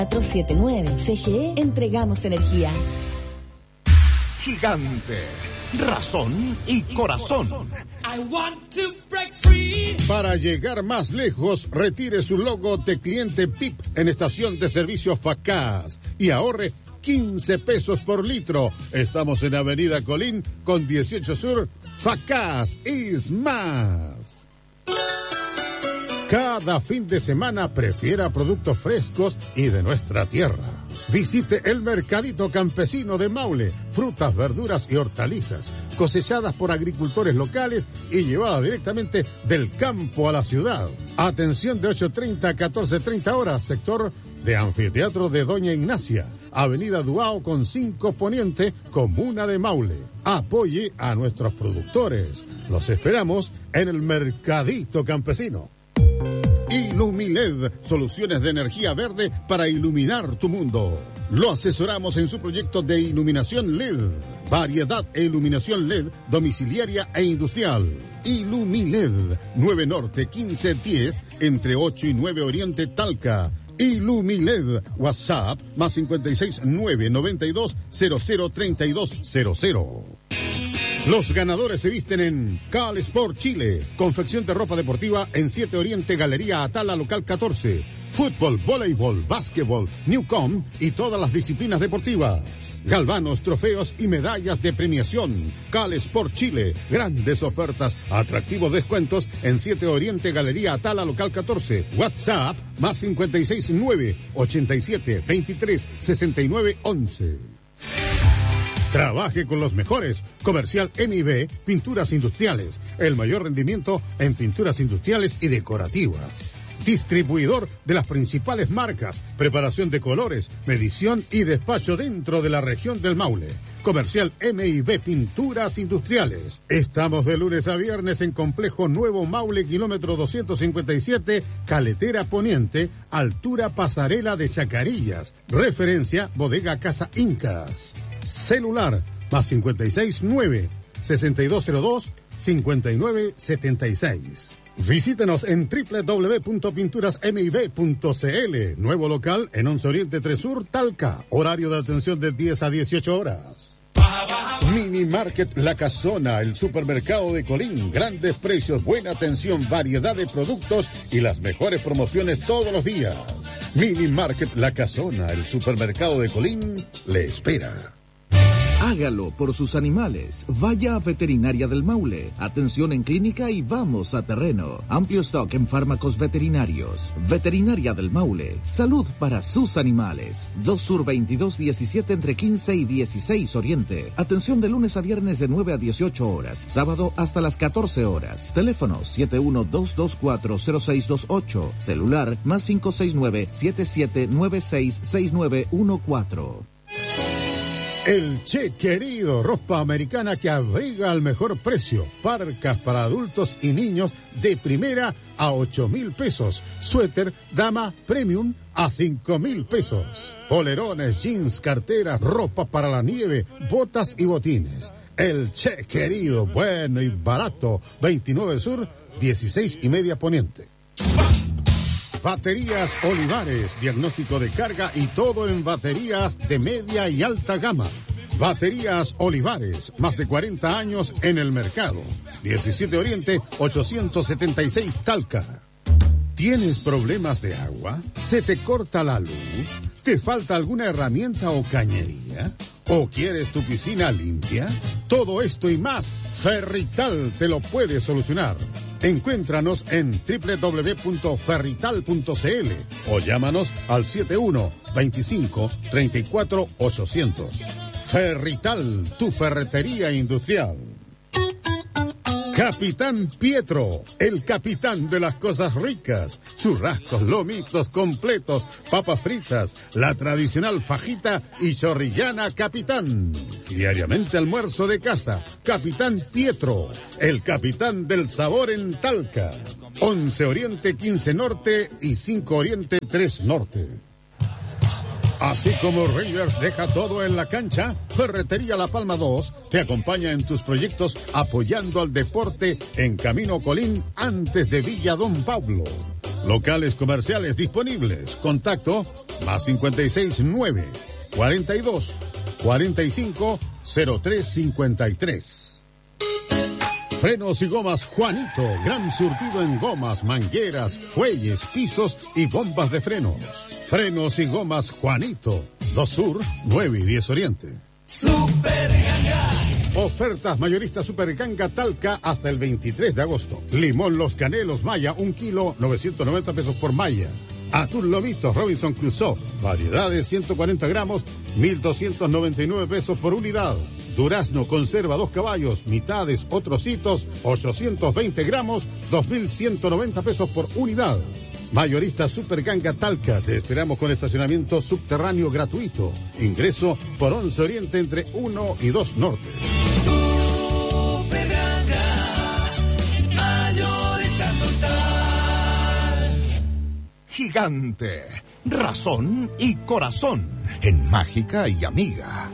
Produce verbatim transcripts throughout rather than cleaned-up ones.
cuatro siete nueve. C G E, entregamos energía. Gigante, razón y corazón. Para llegar más lejos, retire su logo de cliente P I P en estación de servicio Facaz y ahorre quince pesos por litro. Estamos en Avenida Colín con dieciocho Sur. Facaz is más. Cada fin de semana prefiera productos frescos y de nuestra tierra. Visite el Mercadito Campesino de Maule. Frutas, verduras y hortalizas cosechadas por agricultores locales y llevadas directamente del campo a la ciudad. Atención de ocho treinta a catorce treinta horas, sector de Anfiteatro de Doña Ignacia, Avenida Duao con cinco Poniente, Comuna de Maule. Apoye a nuestros productores. Los esperamos en el Mercadito Campesino. Ilumiled, soluciones de energía verde para iluminar tu mundo. Lo asesoramos en su proyecto de iluminación L E D. Variedad e iluminación L E D domiciliaria e industrial. Ilumiled, nueve Norte quince diez, entre ocho y nueve Oriente Talca. Ilumiled, WhatsApp, más cincuenta y seis nueve noventa y dos cero cero treinta y dos cero cero. Los ganadores se visten en Cal Sport Chile, confección de ropa deportiva en siete Oriente, Galería Atala, local catorce. Fútbol, voleibol, básquetbol, Newcom y todas las disciplinas deportivas. Galvanos, trofeos y medallas de premiación. Cal Sport Chile, grandes ofertas, atractivos descuentos en siete Oriente, Galería Atala, local catorce. WhatsApp, más cincuenta y seis nueve ochenta y siete veintitrés sesenta y nueve once. Trabaje con los mejores. Comercial M I B, Pinturas Industriales. El mayor rendimiento en pinturas industriales y decorativas. Distribuidor de las principales marcas. Preparación de colores, medición y despacho dentro de la región del Maule. Comercial M I B, Pinturas Industriales. Estamos de lunes a viernes en Complejo Nuevo Maule, kilómetro doscientos cincuenta y siete, Caletera Poniente, altura Pasarela de Chacarillas. Referencia, Bodega Casa Incas. Celular, más cincuenta y seis nueve sesenta y dos cero dos cincuenta y nueve setenta y seis. Visítenos en doble u doble u doble u punto pinturas m i b punto c l. Nuevo local en once Oriente tres Sur, Talca. Horario de atención de diez a dieciocho horas. Mini Market La Casona, el supermercado de Colín. Grandes precios, buena atención, variedad de productos y las mejores promociones todos los días. Mini Market La Casona, el supermercado de Colín, le espera. Hágalo por sus animales. Vaya a Veterinaria del Maule. Atención en clínica y vamos a terreno. Amplio stock en fármacos veterinarios. Veterinaria del Maule. Salud para sus animales. dos Sur veintidós diecisiete, entre quince y dieciséis Oriente. Atención de lunes a viernes de nueve a dieciocho horas. Sábado hasta las catorce horas. Teléfono siete uno dos dos cuatro cero seis dos ocho. Celular más cinco seis nueve siete siete nueve seis seis nueve uno cuatro. El Che Querido, ropa americana que abriga al mejor precio. Parcas para adultos y niños de primera a ocho mil pesos. Suéter dama premium a cinco mil pesos. Polerones, jeans, carteras, ropa para la nieve, botas y botines. El Che Querido, bueno y barato. veintinueve Sur, dieciséis y media Poniente. Baterías Olivares, diagnóstico de carga y todo en baterías de media y alta gama. Baterías Olivares, más de cuarenta años en el mercado. diecisiete Oriente, ochocientos setenta y seis Talca. ¿Tienes problemas de agua? ¿Se te corta la luz? ¿Te falta alguna herramienta o cañería? ¿O quieres tu piscina limpia? Todo esto y más, Ferrital te lo puede solucionar. Encuéntranos en doble u doble u doble u punto ferrital punto c l o llámanos al siete uno veinticinco treinta y cuatro ochocientos. Ferrital, tu ferretería industrial. Capitán Pietro, el capitán de las cosas ricas. Churrascos, lomitos completos, papas fritas, la tradicional fajita y chorrillana Capitán. Diariamente almuerzo de casa. Capitán Pietro, el capitán del sabor en Talca. once Oriente, quince Norte y cinco Oriente, tres Norte. Así como Rangers deja todo en la cancha, Ferretería La Palma dos te acompaña en tus proyectos apoyando al deporte en Camino Colín antes de Villa Don Pablo. Locales comerciales disponibles. Contacto más cincuenta y seis nueve, cuarenta y dos, cuarenta y cinco, cero tres cincuenta y tres. Frenos y Gomas Juanito. Gran surtido en gomas, mangueras, fuelles, pisos y bombas de frenos. Frenos y Gomas Juanito. dos Sur, nueve y diez Oriente. Super Ganga. Ofertas mayoristas Super Ganga Talca hasta el veintitrés de agosto. Limón Los Canelos Maya, un kilo, novecientos noventa pesos por malla. Atún Lomito Robinson Crusoe, variedades ciento cuarenta gramos, mil doscientos noventa y nueve pesos por unidad. Durazno conserva dos caballos, mitades o trocitos, ochocientos veinte gramos, dos mil ciento noventa pesos por unidad. Mayorista Super Ganga Talca, te esperamos con estacionamiento subterráneo gratuito. Ingreso por once Oriente entre uno y dos Norte. Super Ganga, mayorista total. Gigante, razón y corazón en Mágica y Amiga.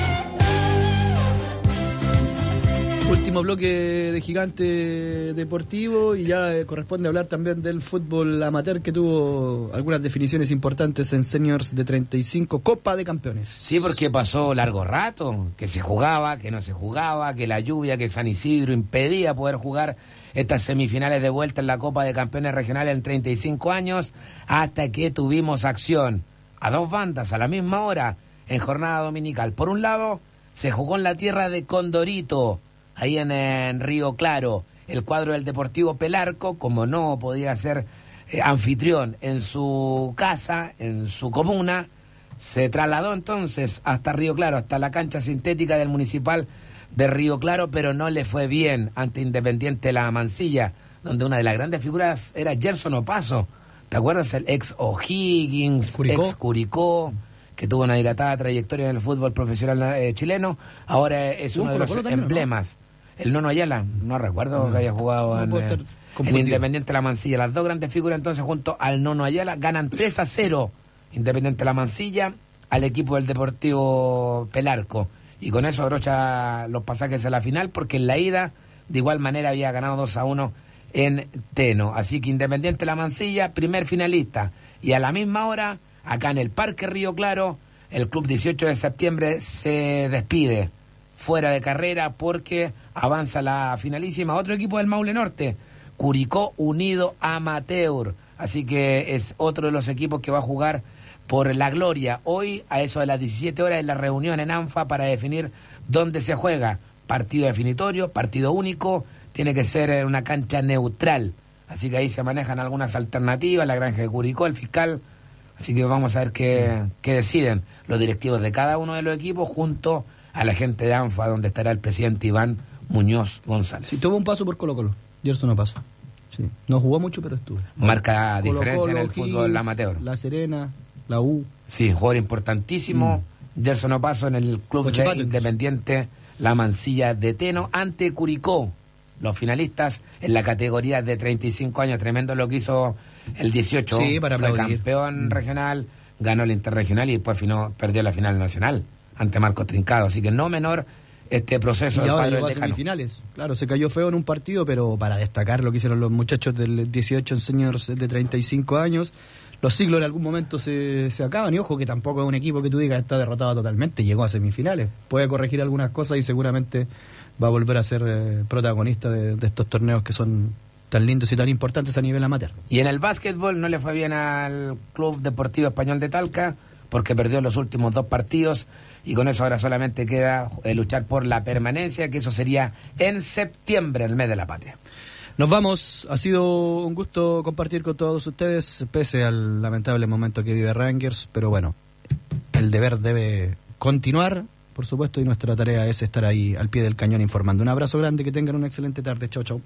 Último bloque de Gigante Deportivo y ya eh, corresponde hablar también del fútbol amateur que tuvo algunas definiciones importantes en Seniors de treinta y cinco, Copa de Campeones. Sí, porque pasó largo rato, que se jugaba, que no se jugaba, que la lluvia, que San Isidro impedía poder jugar estas semifinales de vuelta en la Copa de Campeones Regionales en treinta y cinco años, hasta que tuvimos acción a dos bandas a la misma hora en jornada dominical. Por un lado, se jugó en la tierra de Condorito, ahí en, en Río Claro, el cuadro del Deportivo Pelarco, como no podía ser eh, anfitrión en su casa, en su comuna, se trasladó entonces hasta Río Claro, hasta la cancha sintética del Municipal de Río Claro, pero no le fue bien ante Independiente La Mansilla, donde una de las grandes figuras era Gerson Opaso. ¿Te acuerdas? El ex O'Higgins, Curicó. ex Curicó, que tuvo una dilatada trayectoria en el fútbol profesional eh, chileno, ahora es uno de los también, emblemas. ¿No? El Nono Ayala, no recuerdo no, que haya jugado no en, puedo estar eh, confundido. en Independiente La Mansilla. Las dos grandes figuras entonces junto al Nono Ayala ganan tres a cero Independiente La Mansilla al equipo del Deportivo Pelarco. Y con eso abrocha los pasajes a la final, porque en la ida de igual manera había ganado dos a uno en Teno. Así que Independiente La Mansilla, primer finalista. Y a la misma hora, acá en el Parque Río Claro, el Club dieciocho de septiembre se despide fuera de carrera porque avanza la finalísima. Otro equipo del Maule Norte, Curicó Unido Amateur. Así que es otro de los equipos que va a jugar por la gloria. Hoy, a eso de las diecisiete horas, en la reunión en ANFA para definir dónde se juega. Partido definitorio, partido único, tiene que ser en una cancha neutral. Así que ahí se manejan algunas alternativas, la granja de Curicó, el fiscal. Así que vamos a ver qué, qué deciden los directivos de cada uno de los equipos junto a la gente de ANFA, donde estará el presidente Iván Muñoz González. Sí, tuvo un paso por Colo Colo. Gerson no pasó. Sí. No jugó mucho, pero estuvo. Marca Colo diferencia Colo, en el Higgins, fútbol amateur. La Serena, la U. Sí, jugador importantísimo. Mm. Gerson Opaso en el club de Independiente La Mansilla de Teno ante Curicó. Los finalistas en la categoría de treinta y cinco años. Tremendo lo que hizo el dieciocho. Sí, para Fue aplaudir. campeón mm. regional, ganó el interregional y después finó, perdió la final nacional ante Marcos Trincado. Así que no menor este proceso y del ahora padre llegó del a decano. semifinales. Claro, se cayó feo en un partido, pero para destacar lo que hicieron los muchachos del dieciocho en seniors de treinta y cinco años, los siglos en algún momento se, se acaban. Y ojo que tampoco es un equipo que tú digas está derrotado totalmente, llegó a semifinales. Puede corregir algunas cosas y seguramente va a volver a ser eh, protagonista de, de estos torneos que son tan lindos y tan importantes a nivel amateur. Y en el básquetbol no le fue bien al Club Deportivo Español de Talca, porque perdió los últimos dos partidos y con eso ahora solamente queda eh, luchar por la permanencia, que eso sería en septiembre, el mes de la patria. Nos vamos, ha sido un gusto compartir con todos ustedes, pese al lamentable momento que vive Rangers, pero bueno, el deber debe continuar, por supuesto, y nuestra tarea es estar ahí al pie del cañón informando. Un abrazo grande, que tengan una excelente tarde. Chau, chau.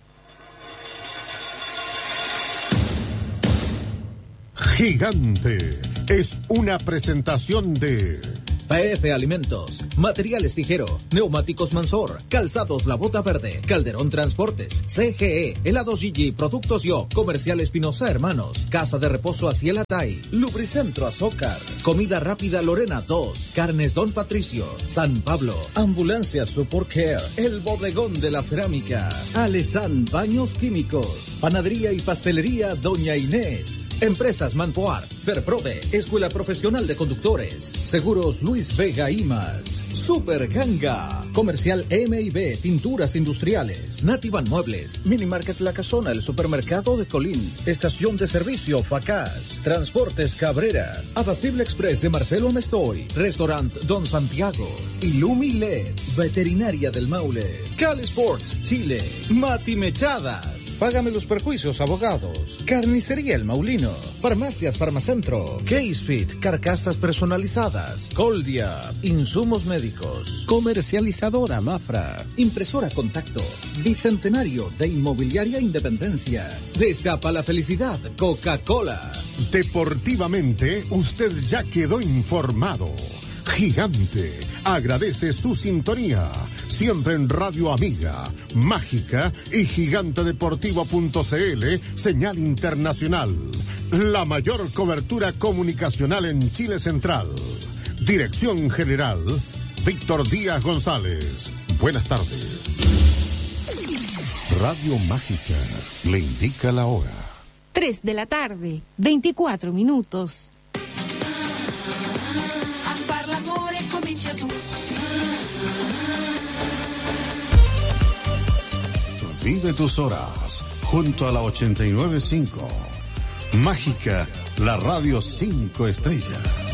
Gigante es una presentación de P F Alimentos, Materiales Tijero, Neumáticos Mansor, Calzados La Bota Verde, Calderón Transportes, C G E, Helados Gigi, Productos Yo, Comercial Espinosa Hermanos, Casa de Reposo Aciel Atay, Lubricentro Azócar, Comida Rápida Lorena dos, Carnes Don Patricio, San Pablo, Ambulancia Support Care, El Bodegón de la Cerámica, Alesan Baños Químicos, Panadería y Pastelería Doña Inés. Empresas Manpoar, Serprode, Escuela Profesional de Conductores, Seguros Luis Vega Imas, Super Ganga, Comercial M y B, Pinturas Industriales, Nativan Muebles, Mini Market La Casona, el Supermercado de Colín, Estación de Servicio Facaz, Transportes Cabrera, Abastible Express de Marcelo Mestoy, Restaurant Don Santiago, Ilumi L E D, Veterinaria del Maule, Cali Sports Chile, Mati Mechadas, Págame los Perjuicios Abogados, Carnicería El Maulino, Farmacias Farmacentro, Casefit, Carcasas Personalizadas, Coldia, Insumos Médicos, Comercializadora Mafra, Impresora Contacto, Bicentenario de Inmobiliaria Independencia, Destapa la Felicidad, Coca-Cola. Deportivamente, usted ya quedó informado. Gigante agradece su sintonía, siempre en Radio Amiga, Mágica y Gigante Deportivo punto c l, señal internacional. La mayor cobertura comunicacional en Chile Central. Dirección General, Víctor Díaz González. Buenas tardes. Radio Mágica le indica la hora. tres de la tarde, veinticuatro minutos. Vive tus horas junto a la ochenta y nueve punto cinco. Mágica, la radio cinco estrellas.